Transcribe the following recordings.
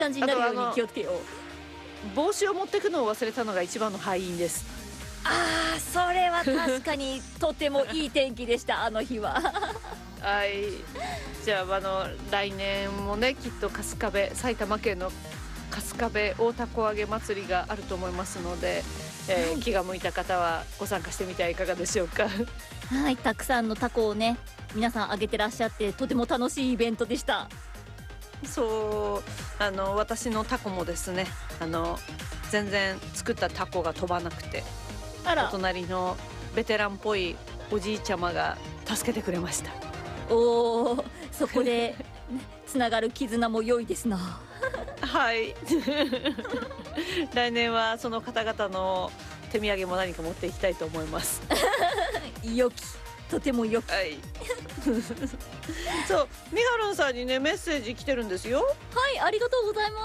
感じになるように気をつけよう。 帽子を持ってくのを忘れたのが一番の敗因です。 ああ、それは確かにとてもいい天気でしたあの日は。 はい、じゃあ来年もね、きっと埼玉県の春日部大凧揚げ祭りがあると思いますので、はい、気が向いた方はご参加してみてはいかがでしょうか。 はい、たくさんのタコをね皆さん揚げてらっしゃってとても楽しいイベントでした。 そう私のタコもですね全然作ったタコが飛ばなくて、お隣のベテランっぽいおじいちゃまが助けてくれました。 おー、そこで、ね、つながる絆も良いですな。 はい来年はその方々の手土産も何か持っていきたいと思います。 良き、とても良き。 はいそう、みはるんさんにねメッセージ来てるんですよ。 はい、ありがとうございます。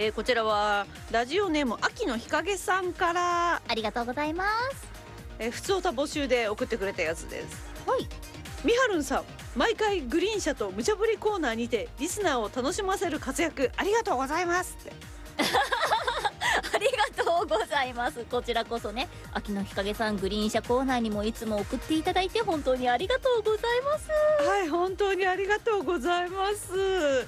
こちらはラジオネーム秋の日陰さんから。 ありがとうございます。 ふつおた募集で送ってくれたやつです。 はい。 みはるんさん、毎回グリーン車と無茶ぶりコーナーにてリスナーを楽しませる活躍ありがとうございますってありがとうございます。こちらこそね、秋の日陰さんグリーン車コーナーにもいつも送っていただいて本当にありがとうございます。 はい、本当にありがとうございます。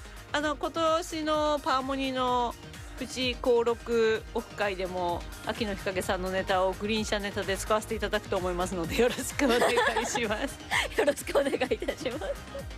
今年のパーモニのプチ登録オフ会でも秋の日陰さんのネタをグリーン車ネタで使わせていただくと思いますのでよろしくお願いしますよろしくお願いいたします。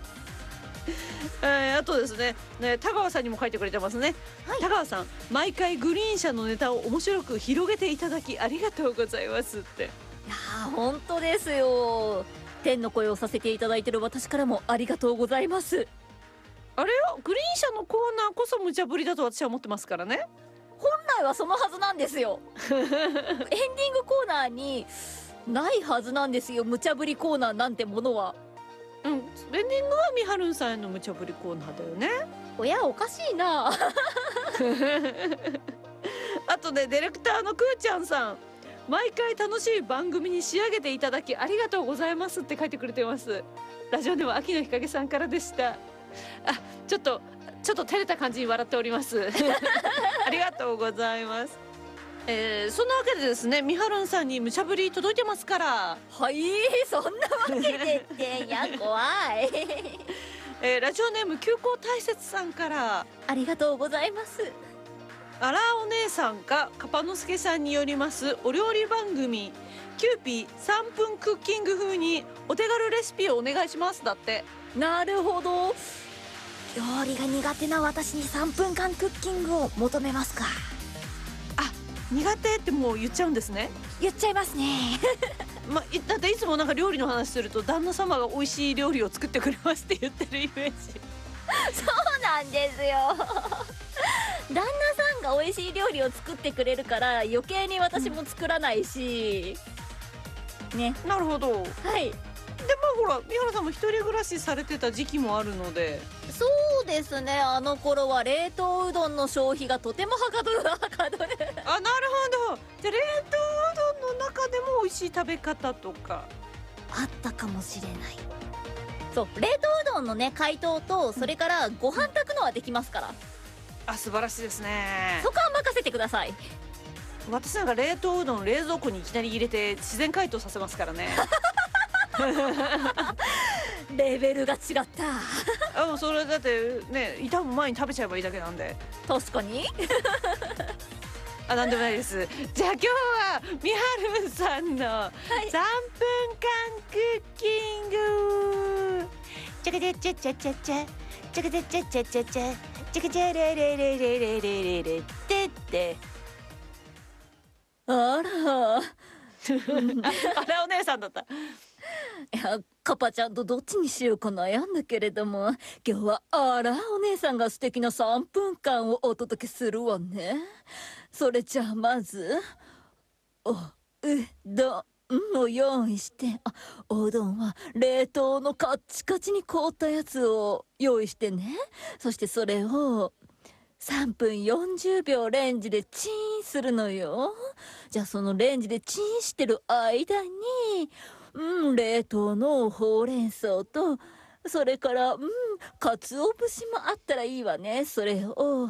あとですね、田川さんにも書いてくれてますね、はい、田川さん、毎回グリーン車のネタを面白く広げていただきありがとうございますって。 いやー、本当ですよ。天の声をさせていただいている私からもありがとうございます。 あれよ、グリーン車のコーナーこそ無茶ぶりだと私は思ってますからね。 本来はそのはずなんですよエンディングコーナーにないはずなんですよ、無茶ぶりコーナーなんてものは。 うん、エンディングはみはるんさんへの無茶ぶりコーナーだよね。 おや、おかしいなあとね、ディレクターのくーちゃんさん、毎回楽しい番組に仕上げていただきありがとうございますって書いてくれてます。ラジオでは秋の日陰さんからでした。ちょっと照れた感じに笑っておりますありがとうございます。そんなわけでですね、みはるんさんに無茶ぶり届いてますから。 はい、そんなわけでっていや怖いラジオネーム休校大切さんから。 ありがとうございます。 あらお姉さんかかぱのすけさんによりますお料理番組キューピー3分クッキング風にお手軽レシピをお願いしますだって。 なるほど、料理が苦手な私に3分間クッキングを求めますか。 苦手ってもう言っちゃうんですね。 言っちゃいますねだっていつもなんか料理の話すると旦那様が美味しい料理を作ってくれますって言ってるイメージそうなんですよ旦那さんが美味しい料理を作ってくれるから余計に私も作らないし、ね。 なるほど。 はい。 でほら、三原さんも一人暮らしされてた時期もあるので。 そうですね、あの頃は冷凍うどんの消費がとてもはかどるなるほど。じゃあ冷凍うどんの中でも美味しい食べ方とかあったかもしれない。そう、冷凍うどんのね解凍と、それからご飯炊くのはできますから。 素晴らしいですね。 そこは任せてください。 私なんか冷凍うどん冷蔵庫にいきなり入れて自然解凍させますからねレベルが違ったもうそれだってね、傷む前に食べちゃえばいいだけなんで。 確かになんでもないです。じゃあ今日はみはるさんの3分間クッキング、チャカチャチャチャチャチャチャカチャチャチャチャチャチャカチャレレレレレレレレってってあらあらお姉さんだった。 いや、カパちゃんとどっちにしようか悩んだけれども、今日はあらお姉さんが素敵な3分間をお届けするわね。それじゃあまずおうどんを用意して、おうどんは冷凍のカッチカチに凍ったやつを用意してね。そしてそれを3分40秒レンジでチンするのよ。じゃあそのレンジでチンしてる間に、冷凍のほうれん草とそれから鰹節もあったらいいわね。それを